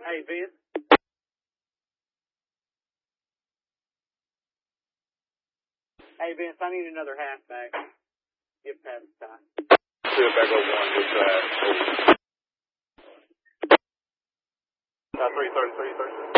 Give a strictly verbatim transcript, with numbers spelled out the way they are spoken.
Hey, Vince. Hey, Vince, I need another halfback. Give Pat his time. Sit back over one. Good try. Uh, three thirty, three thirty.